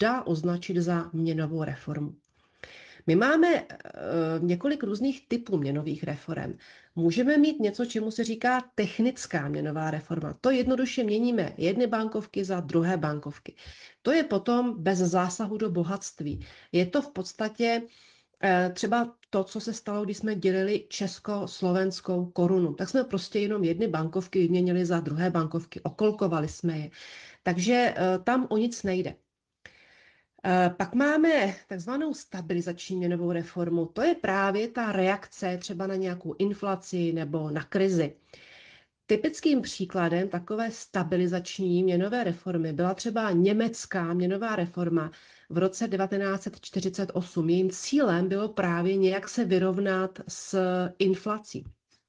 dá označit za měnovou reformu. My máme několik různých typů měnových reform. Můžeme mít něco, čemu se říká technická měnová reforma. To jednoduše měníme jedny bankovky za druhé bankovky. To je potom bez zásahu do bohatství. Je to v podstatě třeba to, co se stalo, když jsme dělili československou korunu. Tak jsme prostě jenom jedny bankovky vyměnili za druhé bankovky, okolkovali jsme je. Takže tam o nic nejde. Pak máme takzvanou stabilizační měnovou reformu. To je právě ta reakce třeba na nějakou inflaci nebo na krizi. Typickým příkladem takové stabilizační měnové reformy byla třeba německá měnová reforma v roce 1948. Jejím cílem bylo právě nějak se vyrovnat s inflací.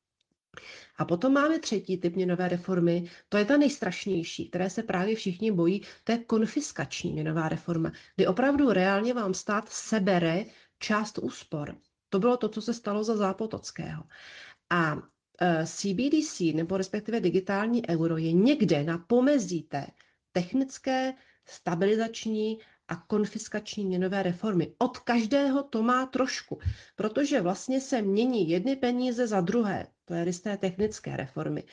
A potom máme třetí typ měnové reformy, to je ta nejstrašnější, které se právě všichni bojí, to je konfiskační měnová reforma, kdy opravdu reálně vám stát sebere část úspor. To bylo to, co se stalo za Zápotockého. A CBDC, nebo respektive digitální euro, je někde na pomezí té technické, stabilizační a konfiskační měnové reformy. Od každého to má trošku, protože vlastně se mění jedny peníze za druhé. To je z té technické reformy.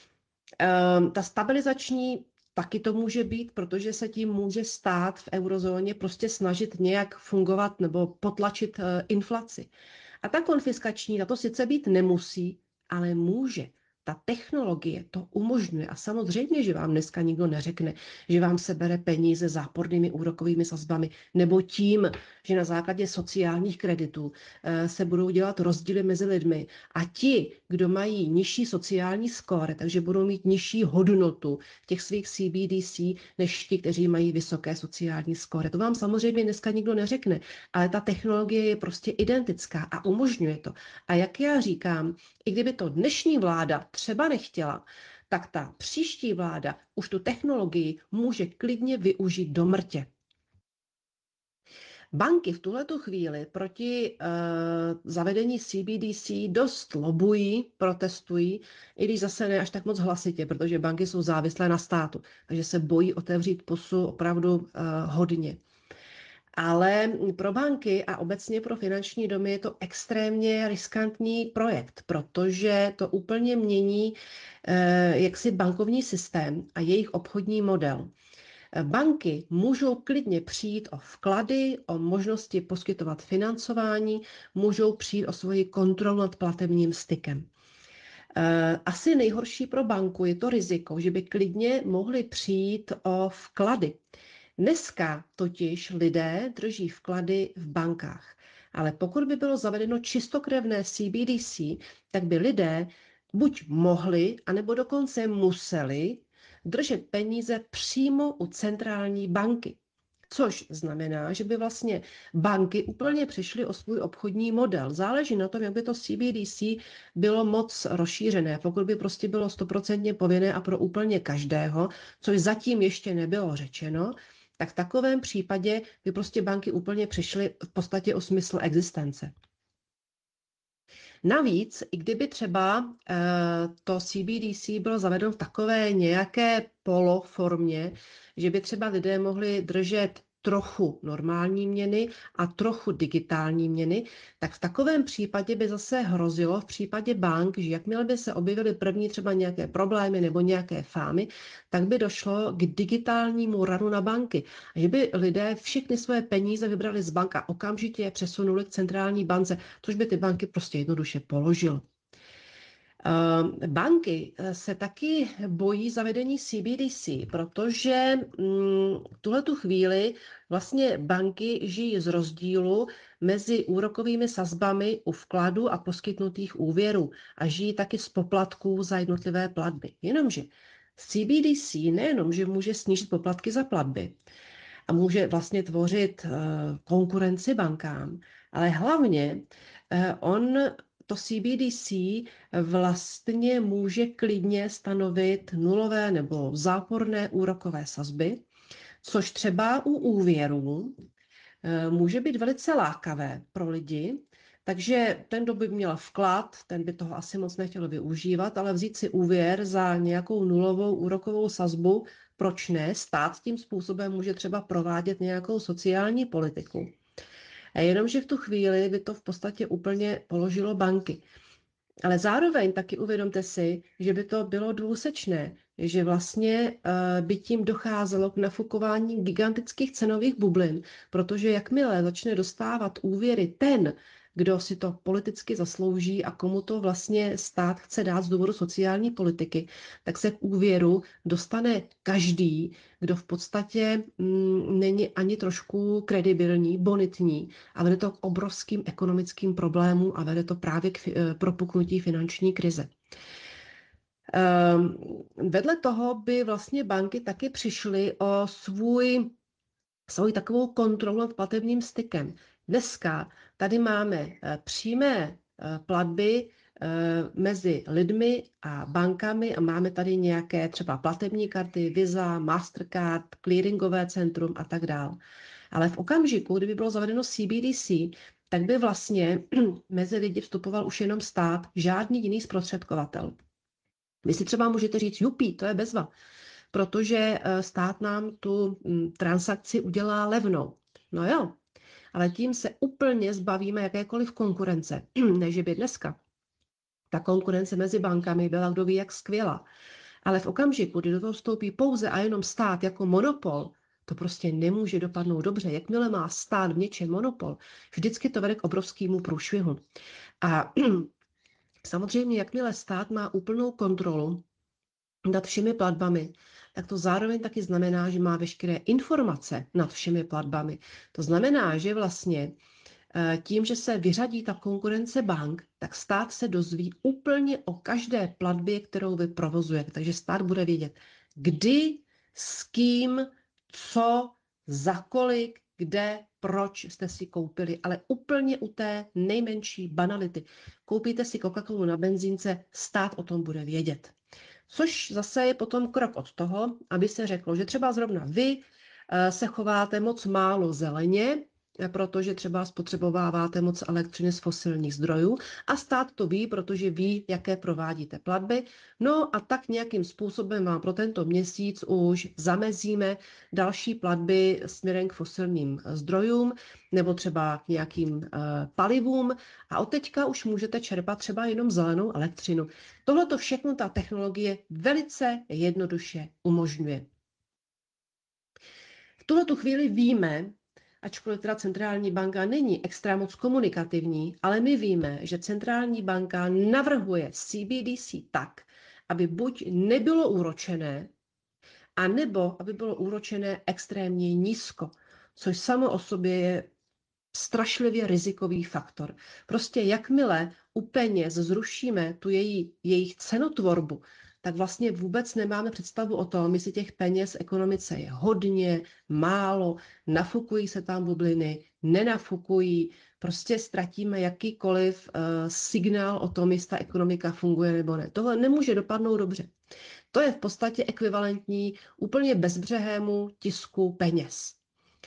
Ta stabilizační taky to může být, protože se tím může stát v eurozóně prostě snažit nějak fungovat nebo potlačit inflaci. A ta konfiskační, ta to sice být nemusí, ale může. Ta technologie to umožňuje a samozřejmě, že vám dneska nikdo neřekne, že vám se bere peníze zápornými úrokovými sazbami nebo tím, že na základě sociálních kreditů se budou dělat rozdíly mezi lidmi a ti, kdo mají nižší sociální skóre, takže budou mít nižší hodnotu těch svých CBDC než ti, kteří mají vysoké sociální skóre. To vám samozřejmě dneska nikdo neřekne, ale ta technologie je prostě identická a umožňuje to. A jak já říkám, i kdyby to dnešní vláda třeba nechtěla, tak ta příští vláda už tu technologii může klidně využít do mrtě. Banky v tuhletu chvíli proti zavedení CBDC dost lobují, protestují, i když zase ne až tak moc hlasitě, protože banky jsou závislé na státu, takže se bojí otevřít pusu opravdu hodně. Ale pro banky a obecně pro finanční domy je to extrémně riskantní projekt, protože to úplně mění jaksi bankovní systém a jejich obchodní model. Banky můžou klidně přijít o vklady, o možnosti poskytovat financování, můžou přijít o svoji kontrolu nad platebním stykem. Asi nejhorší pro banku je to riziko, že by klidně mohli přijít o vklady. Dneska totiž lidé drží vklady v bankách, ale pokud by bylo zavedeno čistokrevné CBDC, tak by lidé buď mohli, anebo dokonce museli držet peníze přímo u centrální banky. Což znamená, že by vlastně banky úplně přišly o svůj obchodní model. Záleží na tom, jak by to CBDC bylo moc rozšířené. Pokud by prostě bylo 100% povinné a pro úplně každého, což zatím ještě nebylo řečeno, tak v takovém případě by prostě banky úplně přišly v podstatě o smysl existence. Navíc, i kdyby třeba to CBDC bylo zavedeno v takové nějaké poloformě, že by třeba lidé mohli držet trochu normální měny a trochu digitální měny, tak v takovém případě by zase hrozilo v případě bank, že jakmile by se objevily první třeba nějaké problémy nebo nějaké fámy, tak by došlo k digitálnímu runu na banky. A že by lidé všechny svoje peníze vybrali z bank a okamžitě je přesunuli k centrální bance, což by ty banky prostě jednoduše položil. Banky se taky bojí zavedení CBDC, protože v tuhletu chvíli vlastně banky žijí z rozdílu mezi úrokovými sazbami u vkladu a poskytnutých úvěrů a žijí taky z poplatků za jednotlivé platby. Jenomže CBDC nejenom, že může snížit poplatky za platby a může vlastně tvořit konkurenci bankám, ale hlavně to CBDC vlastně může klidně stanovit nulové nebo záporné úrokové sazby, což třeba u úvěrů může být velice lákavé pro lidi, takže ten, kdo by měl vklad, ten by toho asi moc nechtěl využívat, ale vzít si úvěr za nějakou nulovou úrokovou sazbu, proč ne, stát tím způsobem může třeba provádět nějakou sociální politiku. A jenomže v tu chvíli by to v podstatě úplně položilo banky. Ale zároveň taky uvědomte si, že by to bylo dvůsečné, že vlastně by tím docházelo k nafukování gigantických cenových bublin, protože jakmile začne dostávat úvěry ten, kdo si to politicky zaslouží a komu to vlastně stát chce dát z důvodu sociální politiky, tak se k úvěru dostane každý, kdo v podstatě není ani trošku kredibilní, bonitní a vede to k obrovským ekonomickým problémům a vede to právě k propuknutí finanční krize. Vedle toho by vlastně banky taky přišly o svoji takovou kontrolu nad platebním stykem. Dneska tady máme přímé platby mezi lidmi a bankami a máme tady nějaké třeba platební karty, Visa, Mastercard, clearingové centrum a tak dále. Ale v okamžiku, kdyby bylo zavedeno CBDC, tak by vlastně mezi lidi vstupoval už jenom stát, žádný jiný zprostředkovatel. Vy si třeba můžete říct, jupí, to je bezva, protože stát nám tu transakci udělá levnou. No jo, ale tím se úplně zbavíme jakékoliv konkurence, než by dneska. Ta konkurence mezi bankami byla kdo ví jak skvělá. Ale v okamžiku, kdy do toho vstoupí pouze a jenom stát jako monopol, to prostě nemůže dopadnout dobře. Jakmile má stát v něčem monopol, vždycky to vede k obrovskému průšvihu. A samozřejmě, jakmile stát má úplnou kontrolu nad všemi platbami, tak to zároveň taky znamená, že má veškeré informace nad všemi platbami. To znamená, že vlastně tím, že se vyřadí ta konkurence bank, tak stát se dozví úplně o každé platbě, kterou vy provozujete. Takže stát bude vědět, kdy, s kým, co, za kolik, kde, proč jste si koupili, ale úplně u té nejmenší banality. Koupíte si Coca-Colu na benzínce, stát o tom bude vědět. Což zase je potom krok od toho, aby se řeklo, že třeba zrovna vy se chováte moc málo zeleně, protože třeba spotřebováváte moc elektřiny z fosilních zdrojů a stát to ví, protože ví, jaké provádíte platby. No a tak nějakým způsobem vám pro tento měsíc už zamezíme další platby směrem k fosilním zdrojům nebo třeba k nějakým palivům a od teďka už můžete čerpat třeba jenom zelenou elektřinu. Tohle to všechno ta technologie velice jednoduše umožňuje. V tuhletu chvíli víme, ačkoliv teda centrální banka není extra moc komunikativní, ale my víme, že centrální banka navrhuje CBDC tak, aby buď nebylo úročené, anebo aby bylo úročené extrémně nízko, což samo o sobě je strašlivě rizikový faktor. Prostě jakmile u peněz zrušíme tu jejich cenotvorbu, tak vlastně vůbec nemáme představu o tom, jestli těch peněz v ekonomice je hodně, málo, nafukují se tam bubliny, nenafukují, prostě ztratíme jakýkoliv signál o tom, jestli ta ekonomika funguje nebo ne. Tohle nemůže dopadnout dobře. To je v podstatě ekvivalentní úplně bezbřehému tisku peněz.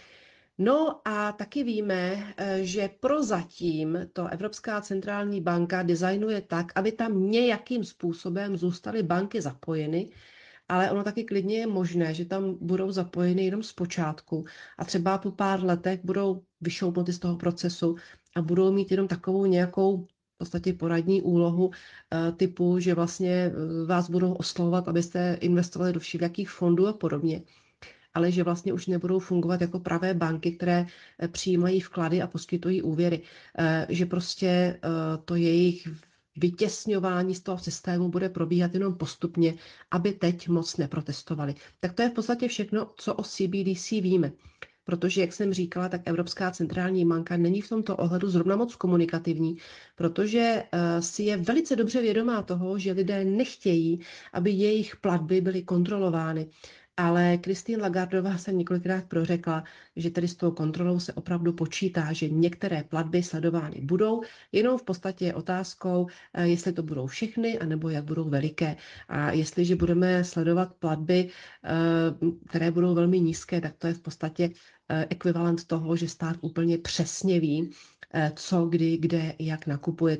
No a taky víme, že prozatím to Evropská centrální banka designuje tak, aby tam nějakým způsobem zůstaly banky zapojeny, ale ono taky klidně je možné, že tam budou zapojeny jenom zpočátku a třeba po pár letech budou vyšoupnuty z toho procesu a budou mít jenom takovou nějakou v podstatě poradní úlohu typu, že vlastně vás budou oslovovat, abyste investovali do všelijakých fondů a podobně, ale že vlastně už nebudou fungovat jako pravé banky, které přijímají vklady a poskytují úvěry. Že prostě to jejich vytěsňování z toho systému bude probíhat jenom postupně, aby teď moc neprotestovali. Tak to je v podstatě všechno, co o CBDC víme. Protože, jak jsem říkala, tak Evropská centrální banka není v tomto ohledu zrovna moc komunikativní, protože si je velice dobře vědomá toho, že lidé nechtějí, aby jejich platby byly kontrolovány. Ale Christine Lagardová se několikrát prořekla, že tedy s tou kontrolou se opravdu počítá, že některé platby sledovány budou, jenom v podstatě je otázkou, jestli to budou všechny, anebo jak budou veliké. A jestliže budeme sledovat platby, které budou velmi nízké, tak to je v podstatě ekvivalent toho, že stát úplně přesně ví, co, kdy, kde, jak nakupujete.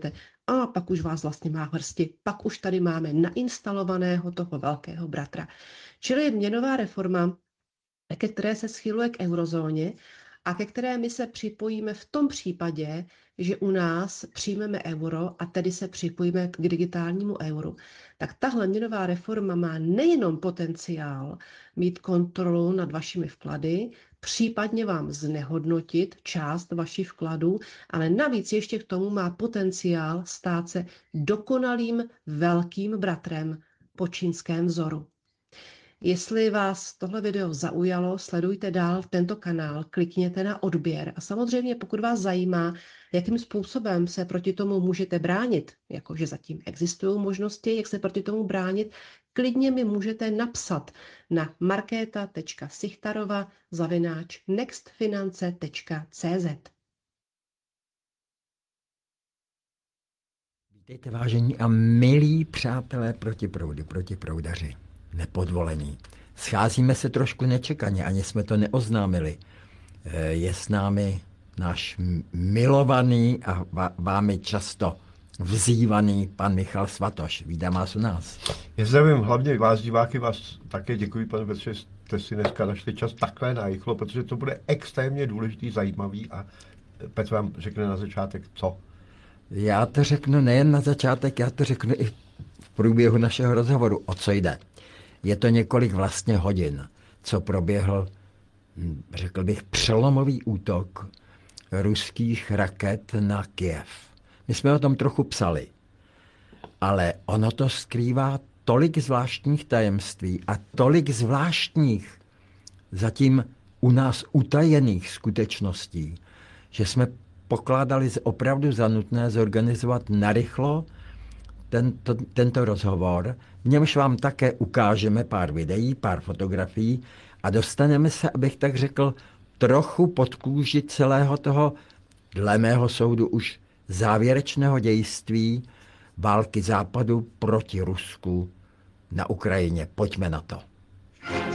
a pak už vás vlastně má v hrsti, pak už tady máme nainstalovaného toho velkého bratra. Čili měnová reforma, ke které se schyluje k eurozóně a ke které my se připojíme v tom případě, že u nás přijmeme euro a tedy se připojíme k digitálnímu euru, tak tahle měnová reforma má nejenom potenciál mít kontrolu nad vašimi vklady, případně vám znehodnotit část vašich vkladů, ale navíc ještě k tomu má potenciál stát se dokonalým velkým bratrem po čínském vzoru. Jestli vás tohle video zaujalo, sledujte dál tento kanál, klikněte na odběr a samozřejmě pokud vás zajímá, jakým způsobem se proti tomu můžete bránit, jakože zatím existují možnosti, jak se proti tomu bránit, klidně mi můžete napsat na markéta.sichtarova@nextfinance.cz. Vítejte vážení a milí přátelé protiproudaři, nepodvolení. Scházíme se trošku nečekaně, ani jsme to neoznámili. Je s námi náš milovaný a vámi často vzývaný pan Michal Svatoš. Vítám vás u nás. Já zdravím hlavně vás, diváky, vás také děkuji, pane Petře, že jste si dneska našli čas takhle narychlo, protože to bude extrémně důležitý, zajímavý a Petr vám řekne na začátek co? Já to řeknu nejen na začátek, já to řeknu i v průběhu našeho rozhovoru, o co jde. Je to několik vlastně hodin, co proběhl, řekl bych, přelomový útok ruských raket na Kyjev. My jsme o tom trochu psali, ale ono to skrývá tolik zvláštních tajemství a tolik zvláštních, zatím u nás utajených skutečností, že jsme pokládali opravdu za nutné zorganizovat narychlo tento rozhovor. V němž vám také ukážeme pár videí, pár fotografií a dostaneme se, abych tak řekl, trochu pod kůži celého toho, dle mého soudu, už závěrečného dějství války Západu proti Rusku na Ukrajině. Pojďme na to.